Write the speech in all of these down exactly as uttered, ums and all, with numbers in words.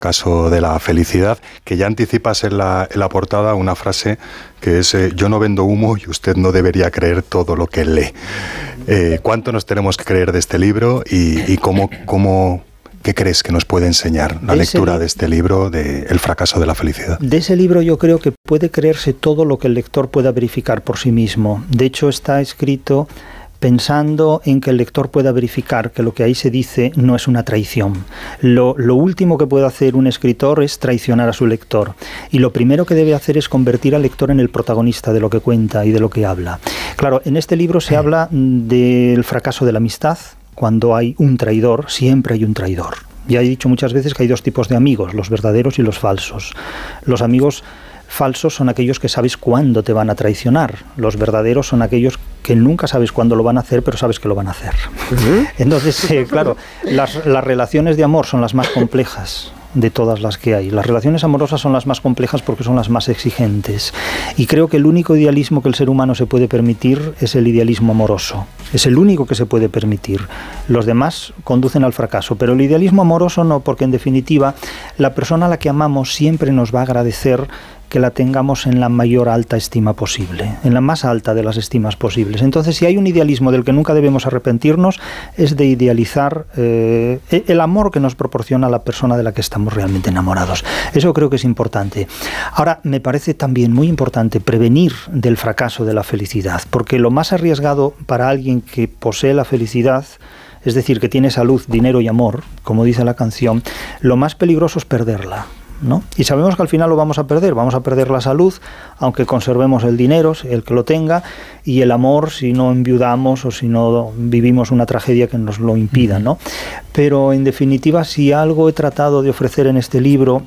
fracaso de la felicidad, que ya anticipas en la, en la portada una frase que es eh, yo no vendo humo y usted no debería creer todo lo que lee. Eh, ¿Cuánto nos tenemos que creer de este libro y, y cómo, cómo, qué crees que nos puede enseñar la de lectura li- de este libro de El fracaso de la felicidad? De ese libro yo creo que puede creerse todo lo que el lector pueda verificar por sí mismo. De hecho, está escrito pensando en que el lector pueda verificar que lo que ahí se dice no es una traición. Lo, lo último que puede hacer un escritor es traicionar a su lector. Y lo primero que debe hacer es convertir al lector en el protagonista de lo que cuenta y de lo que habla. Claro, en este libro se habla del fracaso de la amistad. Cuando hay un traidor, siempre hay un traidor. Ya he dicho muchas veces que hay dos tipos de amigos, los verdaderos y los falsos. Los amigos falsos son aquellos que sabes cuándo te van a traicionar. Los verdaderos son aquellos que nunca sabes cuándo lo van a hacer, pero sabes que lo van a hacer. Uh-huh. Entonces, eh, claro, las, las relaciones de amor son las más complejas de todas las que hay. Las relaciones amorosas son las más complejas porque son las más exigentes. Y creo que el único idealismo que el ser humano se puede permitir es el idealismo amoroso. Es el único que se puede permitir. Los demás conducen al fracaso, pero el idealismo amoroso no, porque en definitiva la persona a la que amamos siempre nos va a agradecer que la tengamos en la mayor alta estima posible, en la más alta de las estimas posibles. Entonces, si hay un idealismo del que nunca debemos arrepentirnos, es de idealizar eh, el amor que nos proporciona la persona de la que estamos realmente enamorados. Eso creo que es importante. Ahora, me parece también muy importante prevenir del fracaso de la felicidad, porque lo más arriesgado para alguien que posee la felicidad, es decir, que tiene salud, dinero y amor, como dice la canción, lo más peligroso es perderla, ¿no? Y sabemos que al final lo vamos a perder, vamos a perder la salud, aunque conservemos el dinero, el que lo tenga, y el amor si no enviudamos o si no vivimos una tragedia que nos lo impida, ¿no? Pero en definitiva, si algo he tratado de ofrecer en este libro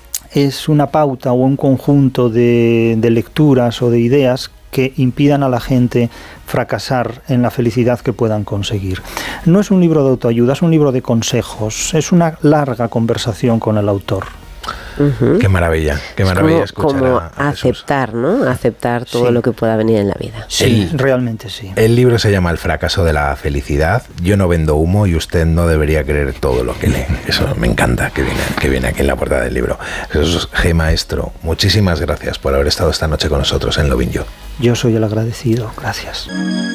es una pauta o un conjunto de, de lecturas o de ideas que impidan a la gente fracasar en la felicidad que puedan conseguir. No es un libro de autoayuda, es un libro de consejos, es una larga conversación con el autor. Uh-huh. Qué maravilla, qué maravilla es como, escuchar como a, a aceptar, ¿no? Aceptar todo sí. lo que pueda venir en la vida. Sí, el, realmente sí. El libro se llama El fracaso de la felicidad. Yo no vendo humo y usted no debería creer todo lo que lee. Eso me encanta que viene, que viene aquí en la portada del libro. Jesús G. Maestro, muchísimas gracias por haber estado esta noche con nosotros en Lo Binyo. Yo soy el agradecido, gracias.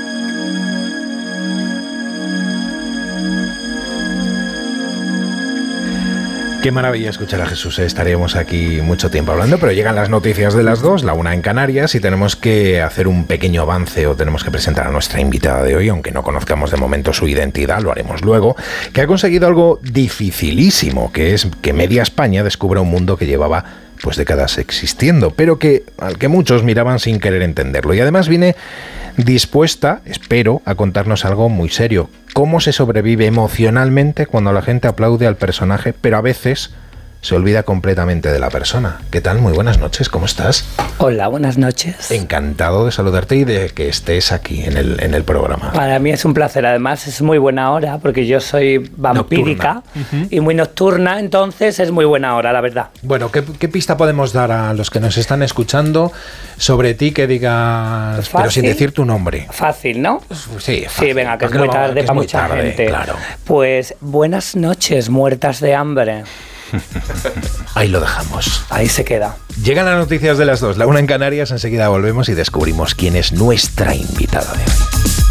Qué maravilla escuchar a Jesús, ¿eh? Estaríamos aquí mucho tiempo hablando, pero llegan las noticias de las dos, la una en Canarias, y tenemos que hacer un pequeño avance o tenemos que presentar a nuestra invitada de hoy, aunque no conozcamos de momento su identidad, lo haremos luego, que ha conseguido algo dificilísimo, que es que media España descubra un mundo que llevaba pues décadas existiendo, pero que al que muchos miraban sin querer entenderlo. Y además viene dispuesta, espero, a contarnos algo muy serio. Cómo se sobrevive emocionalmente cuando la gente aplaude al personaje, pero a veces se olvida completamente de la persona. ¿Qué tal? Muy buenas noches, ¿cómo estás? Hola, buenas noches. Encantado de saludarte y de que estés aquí en el, en el programa. Para mí es un placer, además es muy buena hora, porque yo soy vampírica uh-huh. y muy nocturna, entonces es muy buena hora, la verdad. Bueno, ¿qué, qué pista podemos dar a los que nos están escuchando sobre ti que digas, ¿fácil? Pero sin decir tu nombre? Fácil, ¿no? Sí, fácil. Sí, venga, que es muy tarde es para muy mucha tarde, gente. Claro. Pues buenas noches, muertas de hambre. Ahí lo dejamos. Ahí se queda. Llegan las noticias de las dos, la una en Canarias, enseguida volvemos y descubrimos quién es nuestra invitada de hoy.